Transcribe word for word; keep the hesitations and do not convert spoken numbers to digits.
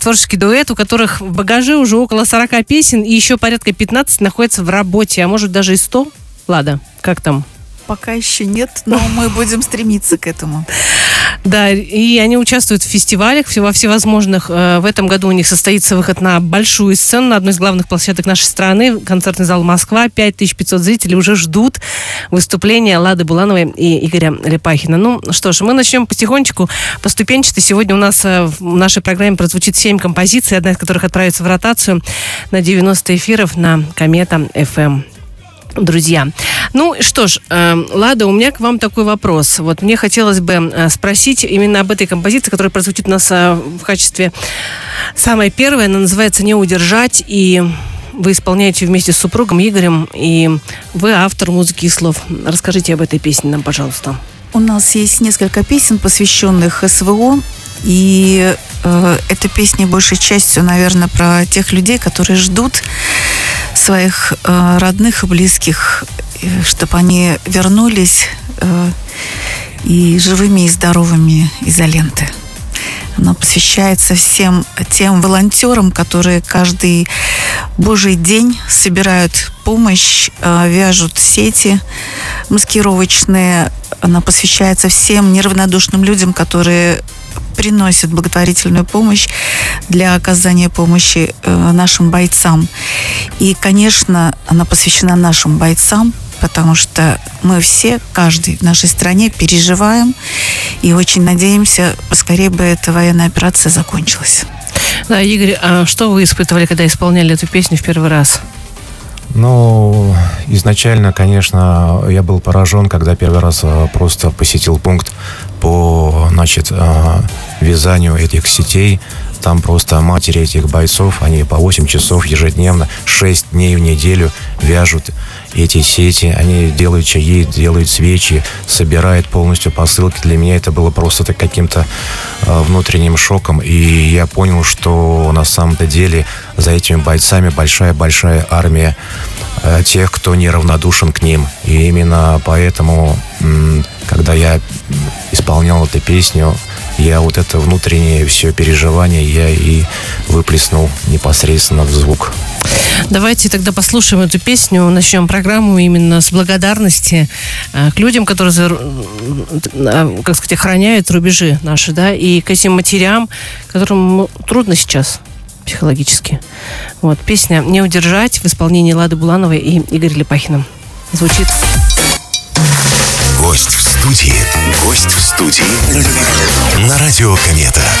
Творческий дуэт, у которых в багаже уже около сорок песен, и еще порядка пятнадцать находится в работе, а может даже и сто. Лада, как там? Пока еще нет, но мы будем стремиться к этому. Да, и они участвуют в фестивалях во всевозможных. В этом году у них состоится выход на большую сцену, на одной из главных площадок нашей страны, концертный зал «Москва». пять тысяч пятьсот зрителей уже ждут выступления Лады Булановой и Игоря Репахина. Ну что ж, мы начнем потихонечку, поступенчато. Сегодня у нас в нашей программе прозвучит семь композиций, одна из которых отправится в ротацию на девяносто эфиров на Комета эф эм. Друзья. Ну что ж, э, Лада, у меня к вам такой вопрос. Вот мне хотелось бы э, спросить именно об этой композиции, которая прозвучит у нас э, в качестве самой первой. Она называется «Не удержать», и вы исполняете вместе с супругом Игорем, и вы автор музыки и слов. Расскажите об этой песне нам, пожалуйста. У нас есть несколько песен, посвященных эс вэ о, и э, эта песня большей частью, наверное, про тех людей, которые ждут своих э, родных и близких, э, чтобы они вернулись э, и живыми и здоровыми из-за ленты. Она посвящается всем тем волонтерам, которые каждый божий день собирают помощь, э, вяжут сети маскировочные. Она посвящается всем неравнодушным людям, которые приносят благотворительную помощь для оказания помощи э, нашим бойцам. И, конечно, она посвящена нашим бойцам, потому что мы все, каждый в нашей стране переживаем и очень надеемся, поскорее бы эта военная операция закончилась. Да, Игорь, а что вы испытывали, когда исполняли эту песню в первый раз? Ну, изначально, конечно, я был поражен, когда первый раз просто посетил пункт по, значит, вязанию этих сетей. Там просто матери этих бойцов, они по восемь часов ежедневно, шесть дней в неделю вяжут эти сети. Они делают чаи, делают свечи, собирают полностью посылки. Для меня это было просто каким-то внутренним шоком. И я понял, что на самом-то деле за этими бойцами большая-большая армия тех, кто неравнодушен к ним. И именно поэтому, когда я исполнял эту песню, я вот это внутреннее все переживание я и выплеснул непосредственно в звук. Давайте тогда послушаем эту песню, начнем программу именно с благодарности к людям, которые, как сказать, охраняют рубежи наши, да, и к этим матерям, которым трудно сейчас психологически. Вот, песня «Не удержать» в исполнении Лады Булановой и Игоря Репахина. Звучит. Гость в студии. Гость в студии. На радио Комета.